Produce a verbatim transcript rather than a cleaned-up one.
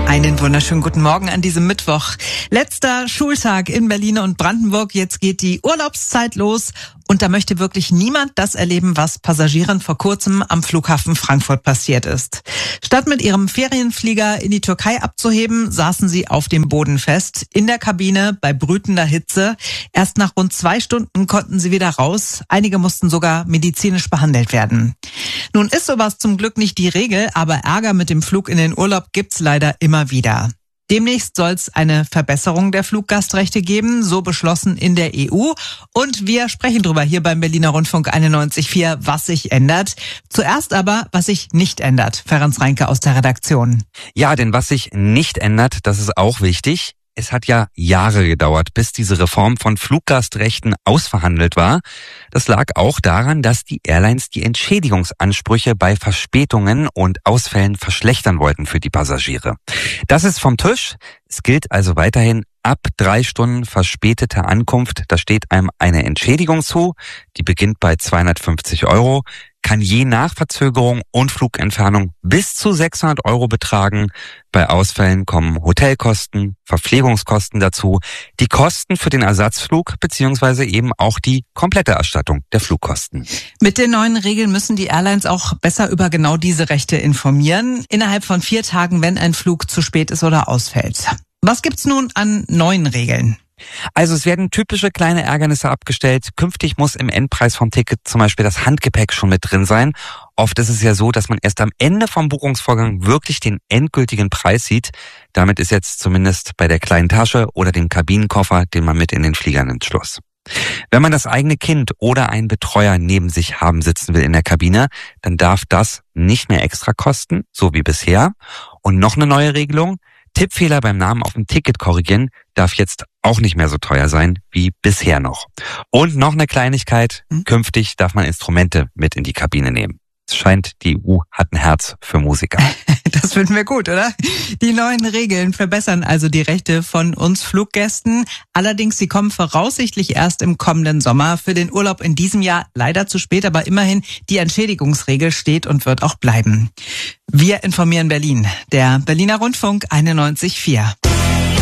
Einen wunderschönen guten Morgen an diesem Mittwoch. Letzter Schultag in Berlin und Brandenburg. Jetzt geht die Urlaubszeit los. Und da möchte wirklich niemand das erleben, was Passagieren vor kurzem am Flughafen Frankfurt passiert ist. Statt mit ihrem Ferienflieger in die Türkei abzuheben, saßen sie auf dem Boden fest, in der Kabine bei brütender Hitze. Erst nach rund zwei Stunden konnten sie wieder raus. Einige mussten sogar medizinisch behandelt werden. Nun ist sowas zum Glück nicht die Regel, aber Ärger mit dem Flug in den Urlaub gibt's leider immer wieder. Demnächst soll es eine Verbesserung der Fluggastrechte geben, so beschlossen in der E U. Und wir sprechen drüber hier beim Berliner Rundfunk einundneunzig Komma vier, was sich ändert. Zuerst aber, was sich nicht ändert. Ferenc Reinke aus der Redaktion. Ja, denn was sich nicht ändert, das ist auch wichtig. Es hat ja Jahre gedauert, bis diese Reform von Fluggastrechten ausverhandelt war. Das lag auch daran, dass die Airlines die Entschädigungsansprüche bei Verspätungen und Ausfällen verschlechtern wollten für die Passagiere. Das ist vom Tisch. Es gilt also weiterhin, ab drei Stunden verspäteter Ankunft, da steht einem eine Entschädigung zu. Die beginnt bei zweihundertfünfzig Euro, kann je nach Verzögerung und Flugentfernung bis zu sechshundert Euro betragen. Bei Ausfällen kommen Hotelkosten, Verpflegungskosten dazu, die Kosten für den Ersatzflug beziehungsweise eben auch die komplette Erstattung der Flugkosten. Mit den neuen Regeln müssen die Airlines auch besser über genau diese Rechte informieren, innerhalb von vier Tagen, wenn ein Flug zu spät ist oder ausfällt. Was gibt's nun an neuen Regeln? Also es werden typische kleine Ärgernisse abgestellt. Künftig muss im Endpreis vom Ticket zum Beispiel das Handgepäck schon mit drin sein. Oft ist es ja so, dass man erst am Ende vom Buchungsvorgang wirklich den endgültigen Preis sieht. Damit ist jetzt zumindest bei der kleinen Tasche oder dem Kabinenkoffer, den man mit in den Flieger nimmt, Schluss. Wenn man das eigene Kind oder einen Betreuer neben sich haben sitzen will in der Kabine, dann darf das nicht mehr extra kosten, so wie bisher. Und noch eine neue Regelung: Tippfehler beim Namen auf dem Ticket korrigieren darf jetzt auch nicht mehr so teuer sein wie bisher noch. Und noch eine Kleinigkeit: hm? Künftig darf man Instrumente mit in die Kabine nehmen. Es scheint, die E U hat ein Herz für Musiker. Das finden wir gut, oder? Die neuen Regeln verbessern also die Rechte von uns Fluggästen. Allerdings, sie kommen voraussichtlich erst im kommenden Sommer. Für den Urlaub in diesem Jahr leider zu spät, aber immerhin, die Entschädigungsregel steht und wird auch bleiben. Wir informieren Berlin. Der Berliner Rundfunk einundneunzig Komma vier.